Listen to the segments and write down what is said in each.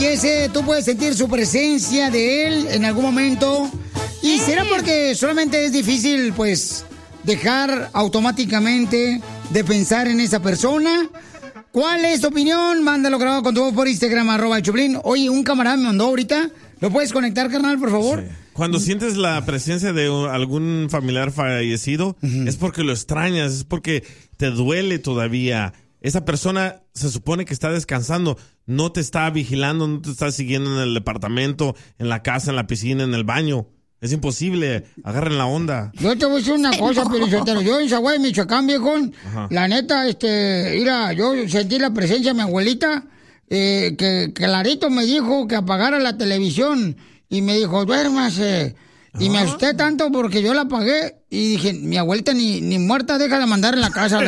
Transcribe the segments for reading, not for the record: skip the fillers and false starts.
Ese, tú puedes sentir su presencia de él en algún momento. ¿Y será porque solamente es difícil, pues, dejar automáticamente de pensar en esa persona? ¿Cuál es tu opinión? Mándalo grabado con tu voz por Instagram, @Choplin. Oye, un camarada me mandó ahorita. ¿Lo puedes conectar, carnal, por favor? Sí. Cuando sientes la presencia de algún familiar fallecido, es porque lo extrañas, es porque te duele todavía. Esa persona se supone que está descansando, no te está vigilando, no te está siguiendo en el departamento, en la casa, en la piscina, en el baño. Es imposible, agarren la onda. Yo te voy a decir una cosa, Pelizotero. Yo en Zaguay, Michoacán, viejón, la neta, mira, yo sentí la presencia de mi abuelita, que clarito me dijo que apagara la televisión, y me dijo, duérmase. Y me asusté tanto porque yo la apagué y dije, mi abuelita ni muerta deja de mandar en la casa.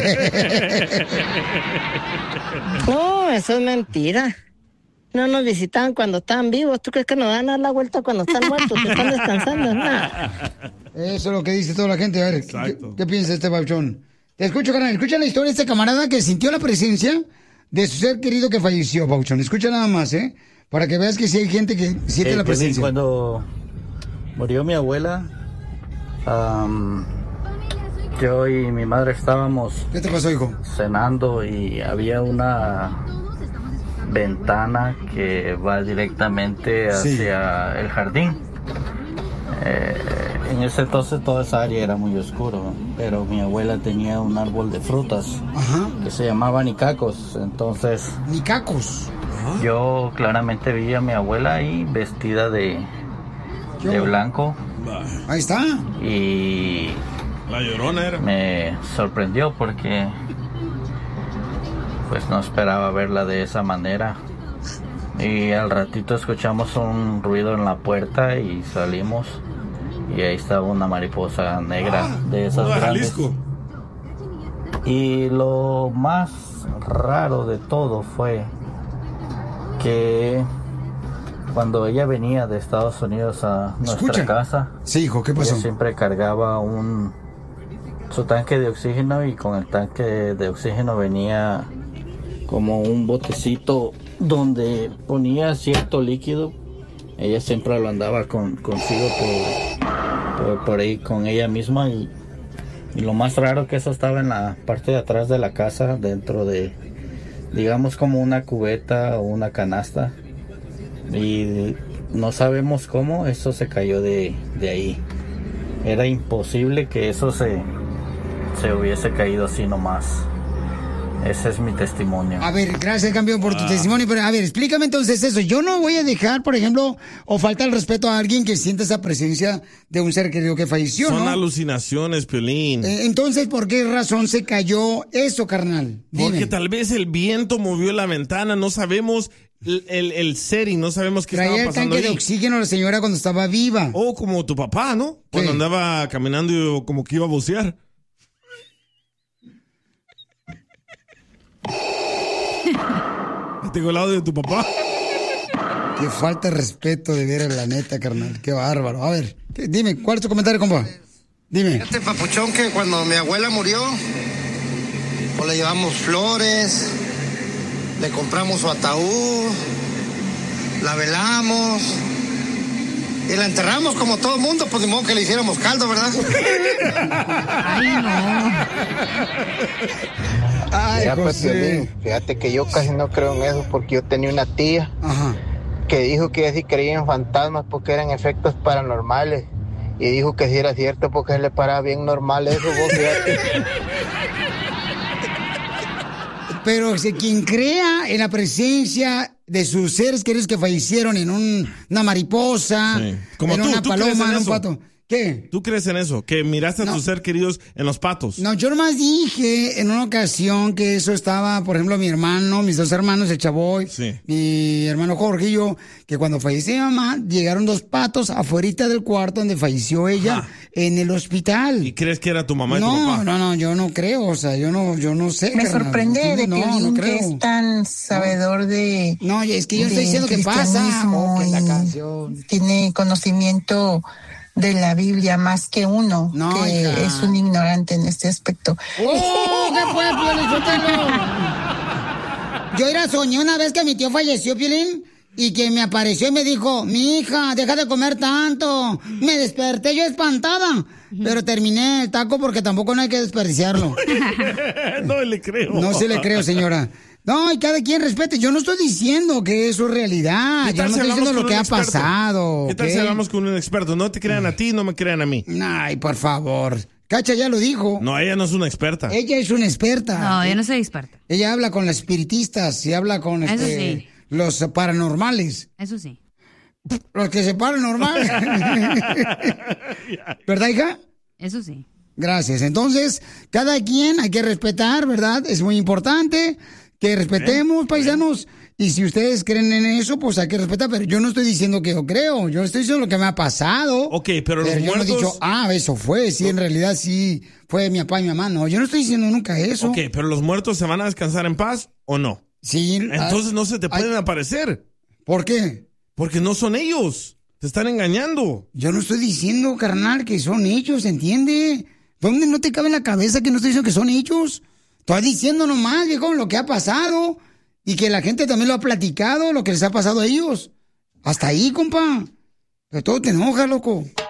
No, eso es mentira. No nos visitan cuando están vivos. ¿Tú crees que nos dan a dar la vuelta cuando están muertos, que están descansando? No. Eso es lo que dice toda la gente. A ver, ¿qué piensa este bauchón? Te escucho, carnal. Escucha la historia de este camarada que sintió la presencia de su ser querido que falleció, bauchón. Escucha nada más, para que veas que sí hay gente que siente la presencia. Cuando murió mi abuela, yo y mi madre estábamos... ¿Qué te pasó, hijo? Cenando y había una ventana que va directamente hacia el jardín. En ese entonces toda esa área era muy oscuro, pero mi abuela tenía un árbol de frutas que se llamaba nicacos. Entonces... ¿Nicacos? Yo claramente vi a mi abuela ahí vestida de blanco. Ahí está. Y la Llorona era. Me sorprendió porque pues no esperaba verla de esa manera. Y al ratito escuchamos un ruido en la puerta y salimos y ahí estaba una mariposa negra de esas grandes. Jalisco. Y lo más raro de todo fue que cuando ella venía de Estados Unidos a nuestra casa, sí, hijo, ¿qué pasó? Ella siempre cargaba su tanque de oxígeno, y con el tanque de oxígeno venía como un botecito donde ponía cierto líquido. Ella siempre lo andaba consigo por ahí con ella misma, y lo más raro que eso estaba en la parte de atrás de la casa, dentro de, digamos, como una cubeta o una canasta, y no sabemos cómo eso se cayó de ahí. Era imposible que eso se hubiese caído así nomás. Ese es mi testimonio. A ver, gracias, campeón, por tu testimonio. Pero, a ver, explícame entonces eso. Yo no voy a dejar, por ejemplo, o falta el respeto a alguien que siente esa presencia de un ser querido que falleció, Son ¿no? alucinaciones, Piolín. Entonces, ¿por qué razón se cayó eso, carnal? Dime. Porque tal vez el viento movió la ventana, no sabemos el ser y no sabemos qué estaba pasando. Traía el tanque de oxígeno a la señora cuando estaba viva. O como tu papá, ¿no? Cuando andaba caminando y como que iba a bucear. Tengo el audio de tu papá. Qué falta de respeto de ver a la neta, carnal. Qué bárbaro. A ver, dime, ¿cuál es tu comentario, compa? Dime. Este papuchón, que cuando mi abuela murió, pues le llevamos flores, le compramos su ataúd, la velamos y la enterramos como todo el mundo, pues de modo que le hiciéramos caldo, ¿verdad? Ay, no. Ay, ya, pues, José. Fíjate que yo casi no creo en eso, porque yo tenía una tía que dijo que ella sí creía en fantasmas porque eran efectos paranormales, y dijo que sí era cierto porque se le paraba bien normal eso, vos fíjate. Pero quien crea en la presencia de sus seres queridos que fallecieron en una mariposa, Como en una paloma, en un pato. ¿Qué? ¿Tú crees en eso? ¿Que miraste a tus seres queridos en los patos? No, yo nomás dije en una ocasión que eso estaba, por ejemplo, mi hermano, mis dos hermanos, el Chavoy, mi hermano Jorge y yo, que cuando falleció mi mamá, llegaron dos patos afuerita del cuarto donde falleció ella en el hospital. ¿Y crees que era tu mamá y tu papá? No, yo no creo, o sea, yo no sé. Me sorprende de Piolín, que es tan sabedor de... No, es que yo estoy diciendo que pasa. Que la canción. Tiene conocimiento de la Biblia más que uno, que hija. es un ignorante en este aspecto. ¡Oh, qué fue, Piolín? Yo soñé una vez que mi tío falleció, Piolín, y que me apareció y me dijo, mi hija, deja de comer tanto. Me desperté yo espantada, pero terminé el taco porque tampoco no hay que desperdiciarlo. No le creo. No se le creo, señora. No, y cada quien respete. Yo no estoy diciendo que eso es realidad. Yo no estoy diciendo lo que ha pasado. ¿Qué tal si hablamos con un experto? No te crean a ti, no me crean a mí. Ay, por favor. Cacha ya lo dijo. No, ella no es una experta. Ella es una experta. No, yo no soy experta. Ella habla con las espiritistas y habla con Eso sí. los paranormales. Eso sí. Los que se paranormales. ¿Verdad, hija? Eso sí. Gracias. Entonces, cada quien hay que respetar, ¿verdad? Es muy importante que respetemos, paisanos. Y si ustedes creen en eso, pues hay que respetar. Pero yo no estoy diciendo que yo creo. Yo estoy diciendo lo que me ha pasado. Ok, pero los yo muertos... no he dicho, eso fue. Sí, en realidad sí fue mi papá y mi mamá. No, yo no estoy diciendo nunca eso. Ok, pero los muertos se van a descansar en paz o no. Sí. Entonces no se te pueden aparecer. ¿Por qué? Porque no son ellos. Te están engañando. Yo no estoy diciendo, carnal, que son ellos, ¿entiende? ¿Dónde no te cabe en la cabeza que no estoy diciendo que son ellos? Estoy diciendo nomás, viejo, lo que ha pasado. Y que la gente también lo ha platicado, lo que les ha pasado a ellos. Hasta ahí, compa. Que todo te enoja, loco.